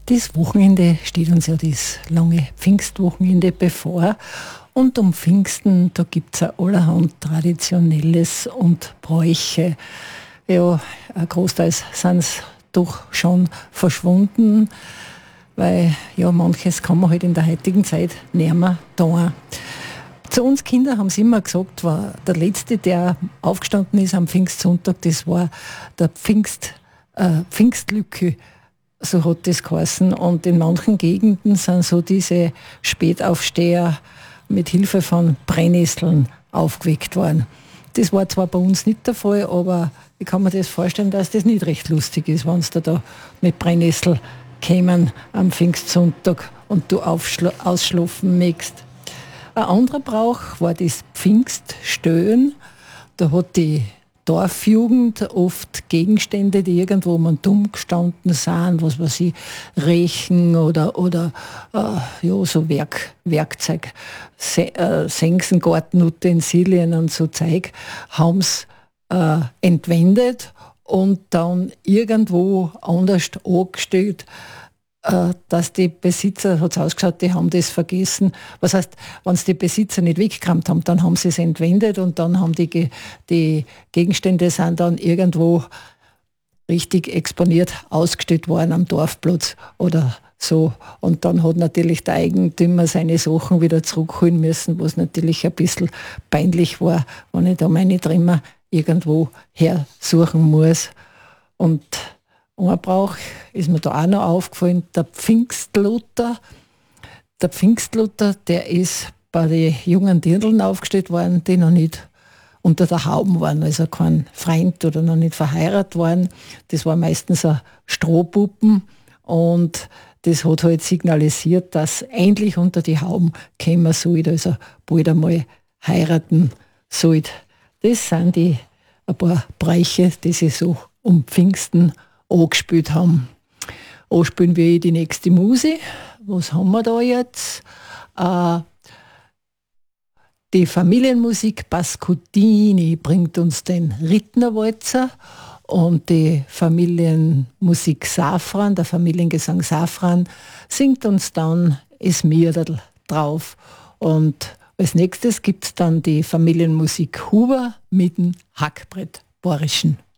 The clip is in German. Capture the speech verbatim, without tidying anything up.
Das Wochenende steht uns ja das lange Pfingstwochenende bevor. Und um Pfingsten, da gibt es allerhand Traditionelles und Bräuche. Ja, ein Großteil sind es doch schon verschwunden, weil ja, manches kann man halt in der heutigen Zeit nicht mehr tun. Zu uns Kinder haben sie immer gesagt, war der Letzte, der aufgestanden ist am Pfingstsonntag, das war der Pfingst, äh, Pfingstlücke. So hat das geheißen. Und in manchen Gegenden sind so diese Spätaufsteher mit Hilfe von Brennnesseln aufgeweckt worden. Das war zwar bei uns nicht der Fall, aber ich kann mir das vorstellen, dass das nicht recht lustig ist, wenn sie da mit Brennnessel kämen am Pfingstsonntag und du ausschlafen möchtest. Ein anderer Brauch war das Pfingststöhen. Da hat die Dorfjugend oft Gegenstände, die irgendwo mal dumm gestanden sind, was weiß ich, Rechen oder, oder äh, ja, so Werk, Werkzeug, Se äh, Sensengartenutensilien und so Zeug, haben sie äh, entwendet und dann irgendwo anders angestellt, dass die Besitzer, hat es ausgeschaut, die haben das vergessen. Was heißt, wenn es die Besitzer nicht weggekramt haben, dann haben sie es entwendet und dann haben die, die Gegenstände sind dann irgendwo richtig exponiert ausgestellt worden am Dorfplatz oder so. Und dann hat natürlich der Eigentümer seine Sachen wieder zurückholen müssen, was natürlich ein bisschen peinlich war, wenn ich da meine Trimmer irgendwo hersuchen muss. Und ein Brauch ist mir da auch noch aufgefallen, der Pfingstlutter. Der Pfingstlutter, der ist bei den jungen Dirndln aufgestellt worden, die noch nicht unter der Haube waren, also kein Freund oder noch nicht verheiratet waren. Das war meistens ein Strohpuppen und das hat halt signalisiert, dass endlich unter die Hauben kommen sollte, also bald einmal heiraten sollte. Das sind die ein paar Bräuche, die sich so um Pfingsten angespielt haben. Anspielen wir die nächste Musik. Was haben wir da jetzt? Äh, die Familienmusik Pascutini bringt uns den Rittnerwalzer und die Familienmusik Safran, der Familiengesang Safran, singt uns dann Es Mirdl drauf. Und als nächstes gibt es dann die Familienmusik Huber mit dem Hackbrett Borischen.